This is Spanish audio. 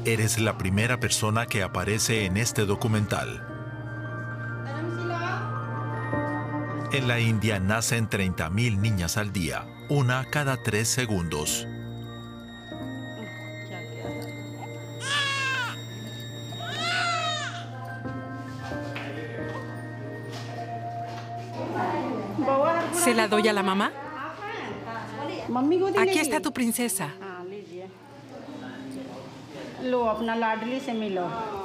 Eres la primera persona que aparece en este documental. En la India nacen 30.000 niñas al día, una cada 3 segundos. ¿Se la doy a la mamá? Aquí está tu princesa. लो अपना लाडली से मिलो